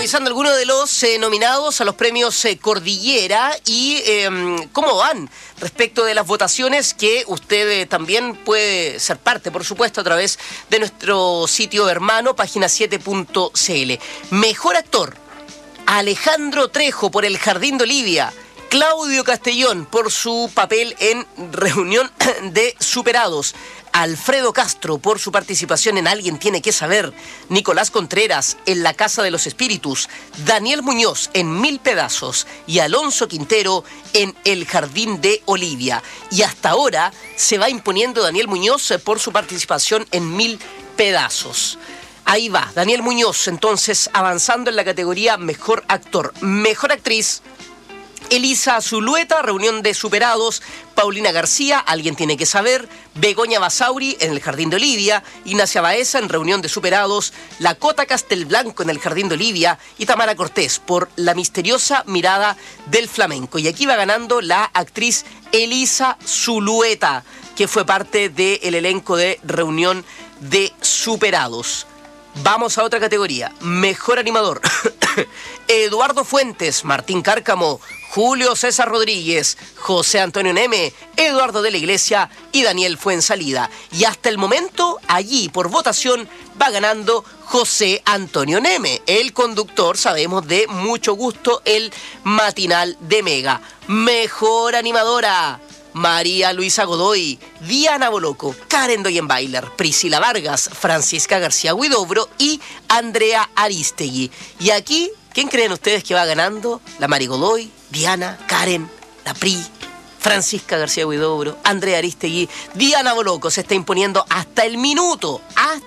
revisando algunos de los nominados a los premios Cordillera y cómo van respecto de las votaciones, que usted también puede ser parte, por supuesto, a través de nuestro sitio hermano, página7.cl. Mejor actor: Alejandro Trejo por El Jardín de Olivia, Claudio Castellón por su papel en Reunión de Superados, Alfredo Castro por su participación en Alguien Tiene que Saber, Nicolás Contreras en La Casa de los Espíritus, Daniel Muñoz en Mil Pedazos y Alonso Quintero en El Jardín de Olivia. Y hasta ahora se va imponiendo Daniel Muñoz por su participación en Mil Pedazos. Ahí va, Daniel Muñoz entonces avanzando en la categoría Mejor Actor. Mejor Actriz: Elisa Zulueta, Reunión de Superados, Paulina García, Alguien Tiene que Saber, Begoña Basauri en El Jardín de Olivia, Ignacia Baeza en Reunión de Superados, Lakota Castelblanco en El Jardín de Olivia y Tamara Cortés por La Misteriosa Mirada del Flamenco. Y aquí va ganando la actriz Elisa Zulueta, que fue parte del elenco de Reunión de Superados. Vamos a otra categoría. Mejor Animador: Eduardo Fuentes, Martín Cárcamo, Julio César Rodríguez, José Antonio Neme, Eduardo de la Iglesia y Daniel Fuensalida. Y hasta el momento, allí por votación, va ganando José Antonio Neme, el conductor, sabemos, de Mucho Gusto, el matinal de Mega. Mejor Animadora: María Luisa Godoy, Diana Boloco, Karen Doyenbailer, Priscila Vargas, Francisca García Huidobro y Andrea Aristegui. Y aquí, ¿quién creen ustedes que va ganando? La Mari Godoy, Diana, Karen, la Pri, Francisca García Huidobro, Andrea Aristegui, Diana Boloco se está imponiendo hasta el minuto.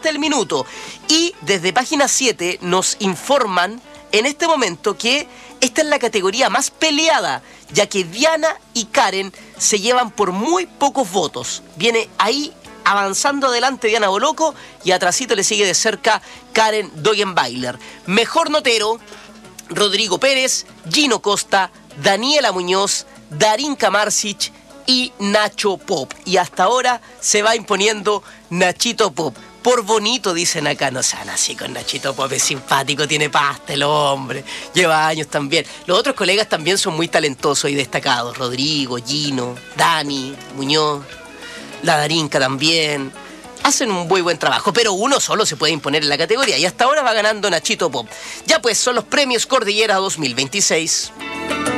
Y desde página 7 nos informan en este momento que esta es la categoría más peleada, ya que Diana y Karen se llevan por muy pocos votos. Viene ahí avanzando adelante Diana Boloco y atrasito le sigue de cerca Karen Doyenbailer. Mejor Notero: Rodrigo Pérez, Gino Costa, Daniela Muñoz, Darín Kamarsic y Nacho Pop. Y hasta ahora se va imponiendo Nachito Pop. Por bonito, dicen acá, no sean así con Nachito Pop, es simpático, tiene pasta el hombre, lleva años también. Los otros colegas también son muy talentosos y destacados: Rodrigo, Gino, Dani, Muñoz, la Darinka también. Hacen un muy buen trabajo, pero uno solo se puede imponer en la categoría y hasta ahora va ganando Nachito Pop. Ya pues, son los premios Cordillera 2026.